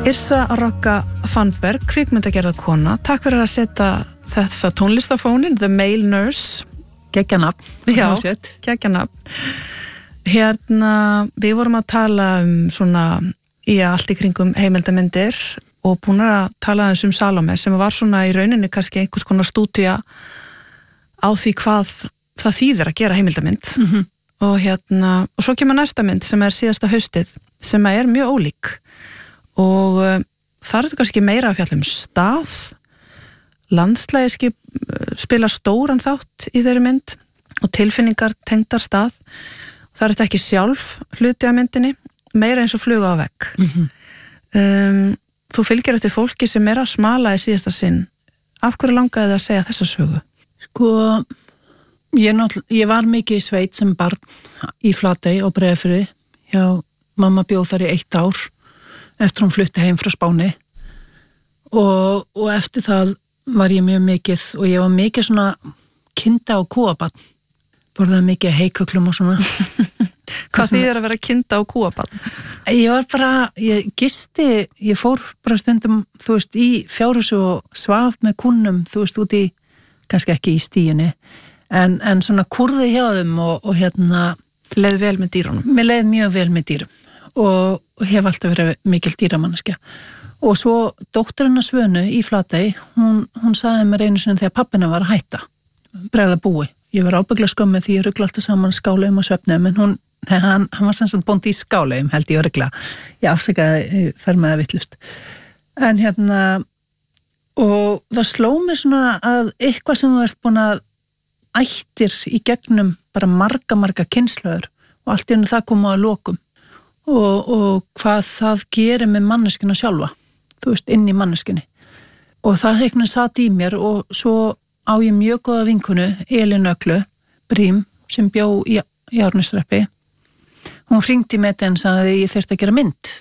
Yrsa Rogga Fannberg, kvikmyndagerða kona, takk fyrir að setja þessa tónlistafónin, The Male Nurse. Geggjanafn. Já, geggjanafn. Við vorum að tala svona, allt í kringum heimildamindir og búin að tala um Salome sem var svona í rauninni kannski einhvers konar stúdía á því hvað það þýðir að gera heimildamind. Og svo kemur næsta mynd sem síðasta haustið sem er mjög ólík og það er þetta kannski meira að fjalla stað, landslægi spila stóran þátt í þeirri mynd og tilfinningar tengdar stað. Það er þetta ekki sjálf hluti af myndinni, meira eins og fluga á vegg. Þú fylgir eftir fólki sem að smala í síðasta sinn. Af hverju langaði þið að segja þessa sögu? Sko, ég var mikið í sveit sem barn í Flatey og Breiðafirði. Já, mamma bjóð þar í 1 ár eftir hún flutti heim frá Spáni og eftir það var ég mjög mikið og ég var mikið svona kinda og kúabarn. Borðaði mikið heiköklum og svona. Hvað þýðir að vera kinda og kúabarn? Ég var bara, ég fór bara stundum, þú veist, í fjárhúsi og svaf með kúnnum, þú veist, út í, kannski ekki í stíunni, en svona kurði hjá þeim og leið vel með dýrunum? Mér leið mjög vel með dýrum og hef alltaf verið mikil dýramanneskja. Og svo dótturinn að Svönu í Flatey, hún sagði mér einu sinni þegar pappina var að hætta, bregða búi. Ég var ábyggla skömmið því ég ruggla alltaf saman skálaugum og svefnum, en hann var sem sagt bóndi í skálaugum, held ég ruggla. Ég afsakaði fer með það vittlust. En og það sló mig svona að eitthvað sem þú ert búin að ættir í gegnum bara marga kynslóður og allt í henni það koma að lokum og hvað það gerir með manneskina sjálfa, þú veist, inn í manneskinni. Og það eitthvað satt í mér og svo á ég mjög góða vinkunu, Elín Öglu Brím, sem bjó í Árneshreppi. Hún hringdi með þetta en sagði ég þyrfti að gera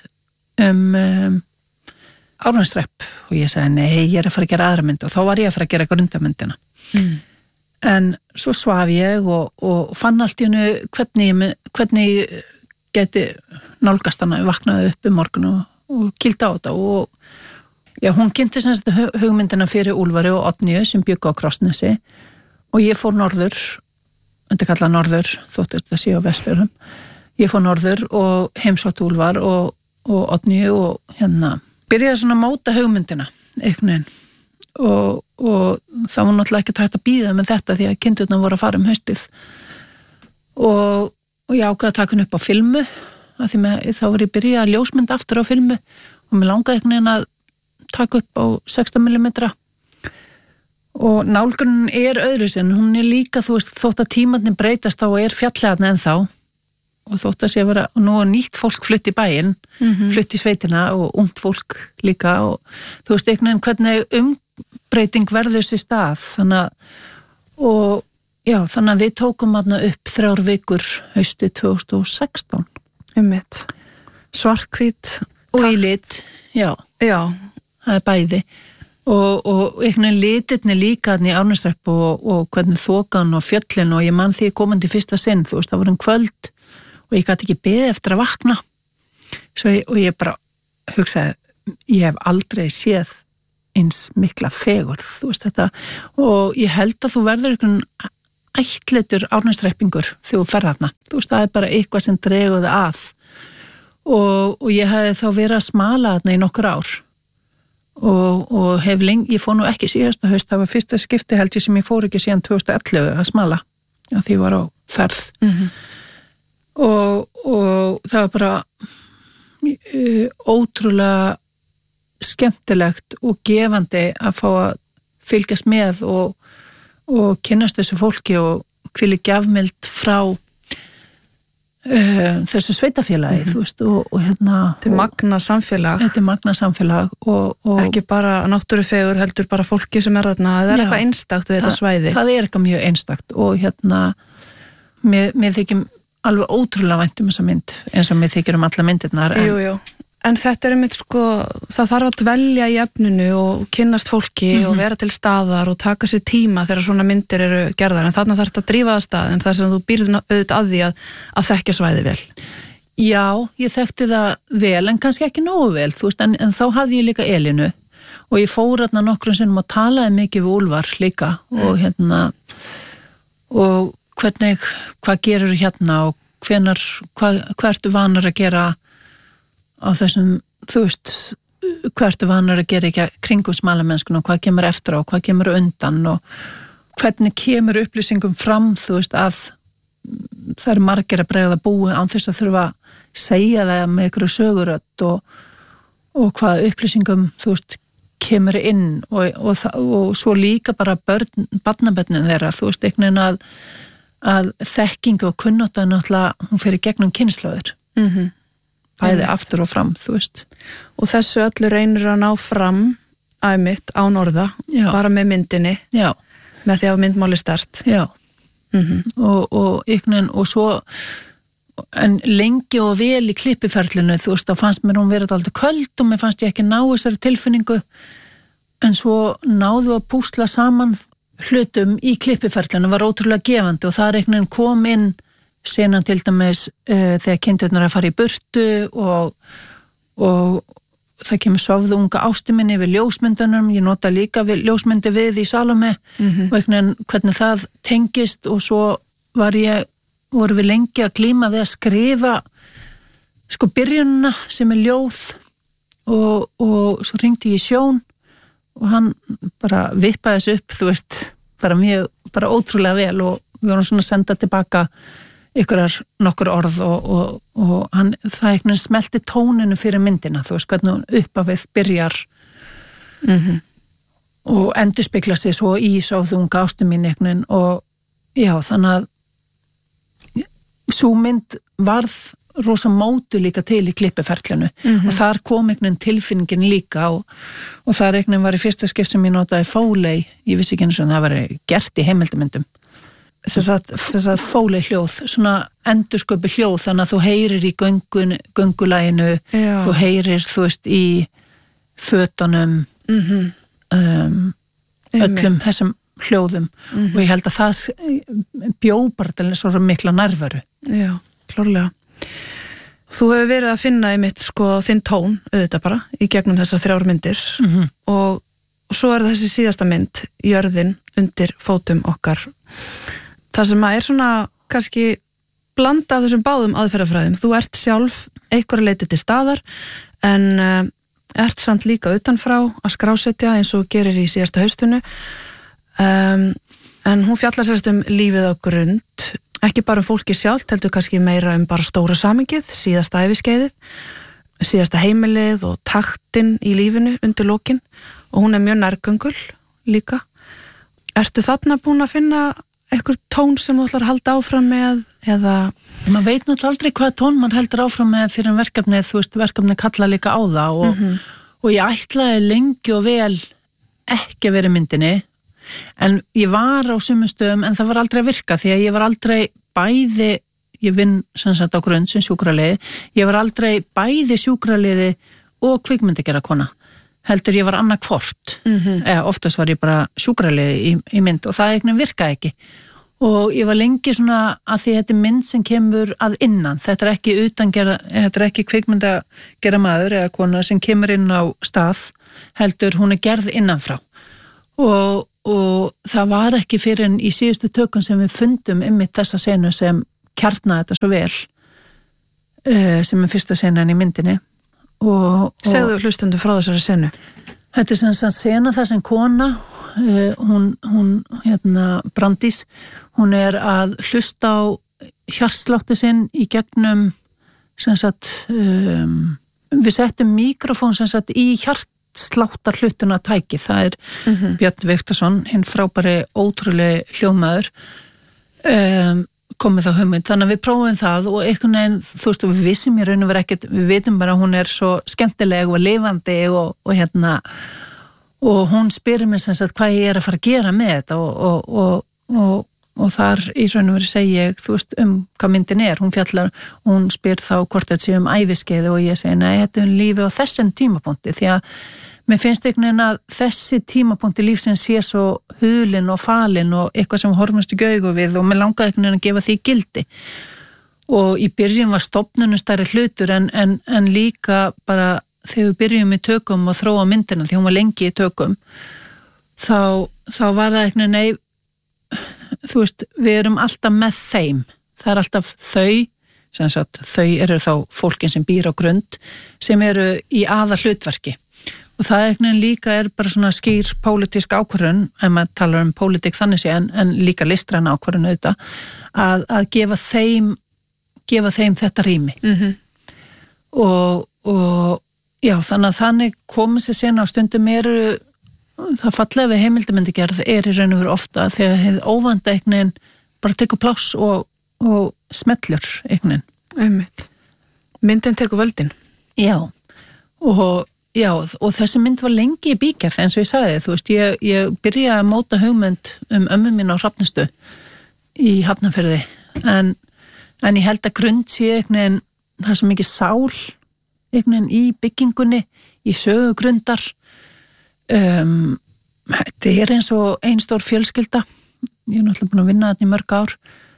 mynd Árneshrepp og ég sagði nei, ég er að fara að gera aðra mynd og þá var ég að fara að gera grundamyndina. En svo svaf ég og fann allt í hennu hvernig ég geti nálgast hana, ég vaknaði upp morgun og kýldi á þetta og já, hún kynnti semst hugmyndina fyrir Úlfari og Oddnýju sem bjuggu á Krossnesi og ég fór norður, þetta kallað norður, þótt þetta sé á Vestfjörðum. Ég fór norður og heimsótti Úlfar og Oddnýju og byrjaði svona að móta hugmyndina einhvern veginn og það var náttúrulega ekki hægt að bíða með þetta því að kindurna voru að fara haustið og ég ákvaði að taka henni upp á filmu af því þá var ég byrjað að ljósmynda aftur á filmu og mér langaði einhvern veginn að taka upp á 16 mm og nálgunin öðru sinn, hún líka, þú veist, þótt að tímarnir breytast þá fjallið ennþá og þótt að sé að vera, og nú nýtt fólk flutt í bæinn, flutt í sveitina og ungt fólk líka og þú veist einhvern veginn hvernig umbreyting verður sér stað þannig að við tókum upp 3 vikur haustið 2016. Svarthvít og í lit, já, það er bæði og einhvern veginn litirni líka í Árneshrepp og hvernig þokan og fjöllin og ég man því komandi fyrsta sinn, þú veist, það voru kvöld og ég gæti ekki beðið eftir að vakna og ég bara hugsaði, ég hef aldrei séð eins mikla fegurð, þú veist þetta og ég held að þú verður einhvern ættleitur Árneshreppingur þegar þú ferð þarna, þú veist, það er bara eitthvað sem dregur það að og ég hef þá verið að smala þarna í nokkur ár og hef lengi, ég fór nú ekki síðasta haust, það var fyrsta skipti held ég sem ég fór ekki síðan 2011 að smala því ég var á ferð og það var bara ótrúlega skemmtilegt og gefandi að fá að fylgjast með og kynnast þessu fólki og hvíli gjafmild frá þessu sveitafélagi, þú veist og þetta er magna samfélag og ekki bara náttúrufegur heldur bara fólki sem þarna, það er eitthvað einstakt við þetta svæði. Það er eitthvað mjög einstakt og mér þykjum alveg ótrúlega vænt þessa mynd eins og mér þykir alla myndirnar Jú. En þetta einmitt það þarf að dvelja í efninu og kynnast fólki og vera til staðar og taka sér tíma þegar svona myndir eru gerðar en þarna þarf þetta að drífa það stað en það sem þú býrð auðvitað að því að þekkja svæði vel. Já, ég þekkti það vel, en kannski ekki nógu vel, þú veist, en þá hafði ég líka Elínu og ég fór þarna nokkrum sinnum og talaði mikið við Úlfar líka og og hvernig, hvað gerur hérna og hvað ertu vanar að gera á þessum, þú veist, hvað ertu vanar að gera ekki kringum smalamennskuna og hvað kemur eftir og hvað kemur undan og hvernig kemur upplýsingum fram, þú veist, að það margir að bregða búi án þess að þurfa að segja það með ykkur sögurödd og hvað upplýsingum, þú veist, kemur inn og svo líka bara barnabörnin þeirra, þú veist, einhvern veginn að þekkingu og kunnátta náttúrulega, hún fer í gegnum kynslóðir bæði aftur og fram, þú veist. Og þessu öllu reynir að ná fram æmitt án orða, bara með myndinni, með því að myndmáli stert. Já, og einhvern veginn, og svo en lengi og vel í klippiferlinu, þú veist, þá fannst mér hún verið alltaf köld og mér fannst ég ekki ná þessari tilfinningu, en svo náðu að púsla saman hlutum í klippiferlinu, var ótrúlega gefandi og það einhvern veginn kom inn senan til dæmis þegar kindurnar að fara í burtu og það kemur sofðu unga ástu minni við ljósmyndunum, ég nota líka ljósmyndi við í Salome og einhvern veginn hvernig það tengist og svo voru við lengi að glíma við að skrifa sko byrjunina sem ljóð og svo ringdi ég Sjón og hann bara vippaði þessu upp, þú veist, bara ótrúlega vel og við vorum svona að senda tilbaka nokkur orð og hann, það einhvern veginn smelti tóninu fyrir myndina, þú veist, hvernig hún uppafið byrjar og endurspegla sig svo í sofðu unga ástu mín einhvern veginn og já, þannig að sú mynd varð rosa mótu líka til í klippiferlinu og þar kom einhvern tilfinningin líka og það einhvern var í fyrsta skipt sem ég notaði Foley, ég vissi ekki eins og það var gert í heimildamyndum Foley hljóð, svona endursköpi hljóð, þannig að þú heyrir í göngulæginu, þú heyrir, þú veist, í fötunum öllum þessum hljóðum og ég held að það bjó bara til svo mikla nærveru. Já, klárlega. Þú hefur verið að finna einmitt sko þinn tón, auðvitað bara, í gegnum þessar 3 myndir og svo þessi síðasta mynd, jörðin undir fótum okkar. Það sem er svona kannski blanda af þessum báðum aðferðafræðum. Þú ert sjálf einhverju leyti til staðar en ert samt líka utanfrá að skrásetja eins og gerir í síðasta haustinu. En hún fjallar sérst lífið á grund, ekki bara fólki sjálft, heldur kannski meira bara stóra samhengið, síðasta æviskeiðið, síðasta heimilið og taktinn í lífinu undir lokin og hún mjög nærgöngul líka. Ertu þarna búin að finna eitthvað tón sem þú ætlar að halda áfram með eða? Man veit náttúrulega aldrei hvað tón man heldur áfram með fyrir verkefnið, þú veist, verkefnið kalla líka á það og ég ætlaði lengi og vel ekki að vera í myndinni en ég var á sumum stöðum en það var aldrei að virka því að ég var aldrei bæði, ég vinn sem sagt á grund sem sjúkraliði, ég var aldrei bæði sjúkraliði og kvikmyndagerðarkona, heldur ég var annað hvort, eða oftast var ég bara sjúkraliði í mynd og það eitthvað virkaði ekki og ég var lengi svona að því þetta mynd sem kemur að innan, þetta ekki þetta ekki kvikmyndagerðarmaður eða kona sem kemur inn á stað, heldur hún gerð innanfrá og það var ekki fyrir en í síðustu tökum sem við fundum einmitt þessa senu sem kjarnaði þetta svo vel sem fyrsta senan í myndinni Segðu hlustundu frá þessari senu. Þetta sem sagt sena þar sem kona hún Brandís, hún að hlusta á hjartsláttu sinn í gegnum sem sagt við settum mikrofón sem sagt í hjartsláttar hlutuna tæki, það Björn Viktorsson, hinn frábæri ótrúlega hljóðmaður komið þá hugmynd, þannig að við prófum það og einhvern veginn, þú veist, við vissum í raun og vera ekkert, við vitum bara að hún svo skemmtileg og lifandi og hún spyrir mér sem sagt hvað ég að fara að gera með þetta og þar í raun og veru segi ég, þú veist, hvað myndin hún fjallar, hún spyr þá hvort þetta sé æviskeiði og ég segi, nei, þetta lífi á þessum tímapunkti, því að mér finnst einhvern veginn að þessi tímapunkti lífsins sé svo hulinn og falinn og eitthvað sem horfumst í augu við og mér langaði einhvern veginn að gefa því gildi og í byrjun var stofnunum stærri hlutur en líka bara þegar við byrjum í tökum og þróa myndina því hún var lengi í tökum þá var það eitthvað nei, þú veist, við erum alltaf með þeim, það er alltaf þau sem sagt, þau eru þá fólkin sem býr á grund sem eru í aðal hlutverki og það eitthvað líka bara svona skýr pólitísk ákvörðun, ef maður talar pólitík þannig sé en líka listræn ákvörðun auðvitað, að gefa þeim þetta rými og já, þannig komið sér sena á stundum það fallega við heimildamyndagerð í raun og veru ofta þegar hefði óvanda eitthvað bara tekur pláss og smellur eitthvað. Myndin tekur völdin. Já, og þessi mynd var lengi í bígerð eins og ég sagði, þú veist, ég byrjaði að móta hugmynd ömmu mín á Hrafnistu í Hafnarfirði en ég held að grund sé eitthvað það er svo mikið sál eitthvað í byggingunni, í sögugrundar þetta eins og ein stór fjölskylda ég náttúrulega búin að vinna þetta í mörg ár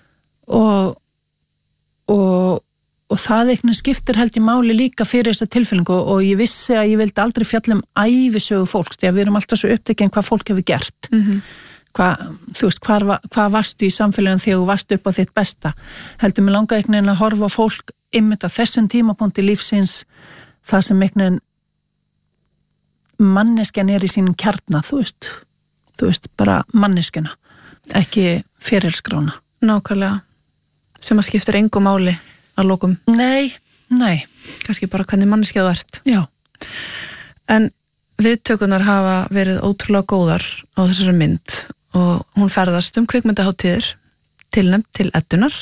og það eitthvað skiptir held ég máli líka fyrir þessa tilfinningu og ég vissi að ég vildi aldrei fjalla ævisögu fólks því að við erum alltaf svo upptekinn hvað fólk hefur gert þú veist, hvað varstu í samfélagin þegar þú varstu upp á þitt besta heldur mig langa eitthvað að horfa fólk einmitt á þessum tímapunkti lífsins það sem eitthvað manneskjan í sínum kjarna, þú veist, bara manneskjana, ekki ferilskrána. Nákvæmlega, sem að skiptir engu máli að lokum. Nei. Kannski bara hvernig manneskja þú ert. Já. En viðtökurnar hafa verið ótrúlega góðar á þessari mynd og hún ferðast kvikmyndaháttíðir tilnefnd til Eddunar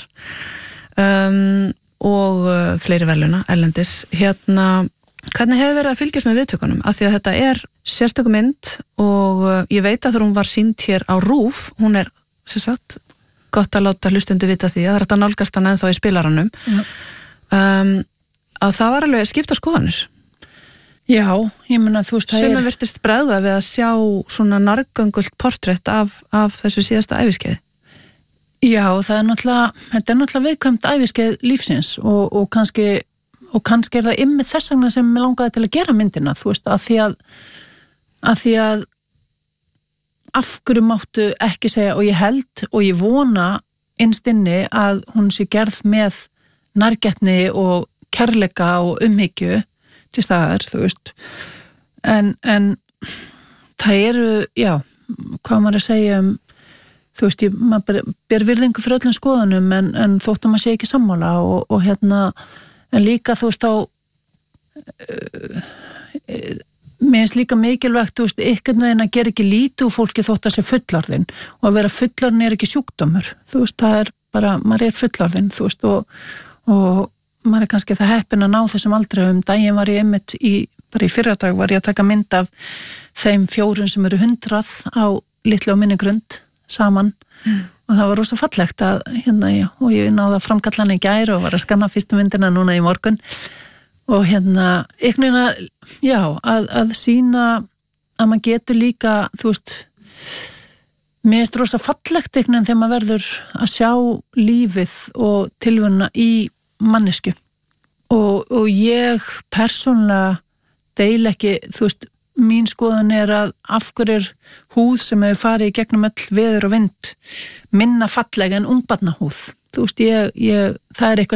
og fleiri verðlauna erlendis. Hvernig hefur verið að fylgjast með viðtökunum? Af því að þetta sérstöku mynd og ég veit að þegar hún var sýnd hér á RÚV, hún sem sagt, gott að láta hlustundu vita því að það þetta nálgast hann ennþá í spilaranum, að það var alveg skipta skoðanir. Já, ég meina þú veist sem virtist bregða við að sjá svona nargöngult portrétt af þessu síðasta æviskeiði. Já, þetta er náttúrulega viðkvæmt æviskeið lífsins og kannski það ymmið þess vegna sem ég langaði til að gera myndina, þú veist, að því að af hverju máttu ekki segja og ég held og ég vona innst inni að hún sé gerð með nærgætni og kærleika og umhyggju til staðar, þú veist en það já, hvað maður að segja þú veist, maður ber virðingu fyrir öllum skoðunum en þóttum að sé ekki sammála og en líka þú veist mér finnst líka mikilvægt þú veist, einhvern veginn að gera ekki lítið úr fólki þótt að sé fullorðin og að vera fullorðin ekki sjúkdómur, þú veist, það bara, maður fullorðin, þú veist og maður kannski það heppin að ná þessum aldrei daginn var ég einmitt bara í fyrradag var ég að taka mynd af þeim 4 sem eru 100 á litlu og minni grund saman og það var rosa fallegt að og ég náði að framkalla hann í gær og var að skanna fyrstu myndina núna í morgun og einhvern veginn að sýna að maður getur líka þú veist mér finnst rosa fallegt einhvern veginn þegar maður verður að sjá lífið og tilvunna í mannesku og ég persónulega deil ekki, þú veist mín skoðun að af hverju húð sem hefur farið í gegnum öll veður og vind minna fallega en ungbarnahúð þú veist, það eitthvað